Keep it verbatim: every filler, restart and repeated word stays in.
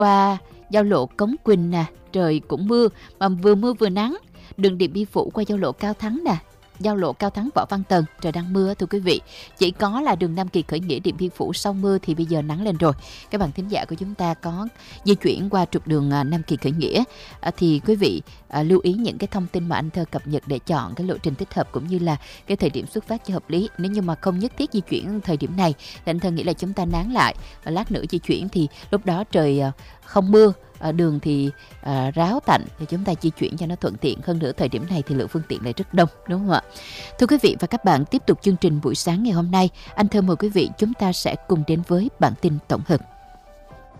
qua giao lộ Cống Quỳnh nè, trời cũng mưa, mà vừa mưa vừa nắng. Đường Điện Biên Phủ qua giao lộ Cao Thắng nè, giao lộ Cao Thắng Võ Văn Tần, trời đang mưa thưa quý vị. Chỉ có là đường Nam Kỳ Khởi Nghĩa Điện Biên Phủ sau mưa thì bây giờ nắng lên rồi. Các bạn thính giả của chúng ta có di chuyển qua trục đường Nam Kỳ Khởi Nghĩa thì quý vị lưu ý những cái thông tin mà anh Thơ cập nhật để chọn cái lộ trình thích hợp cũng như là cái thời điểm xuất phát cho hợp lý. Nếu như mà không nhất thiết di chuyển thời điểm này thì anh Thơ nghĩ là chúng ta nán lại và lát nữa di chuyển thì lúc đó trời không mưa, đường thì à, ráo tạnh thì chúng ta di chuyển cho nó thuận tiện hơn nữa. Thời điểm này thì lượng phương tiện lại rất đông, đúng không ạ? Thưa quý vị và các bạn, tiếp tục chương trình buổi sáng ngày hôm nay, anh Thơ mời quý vị chúng ta sẽ cùng đến với bản tin tổng hợp.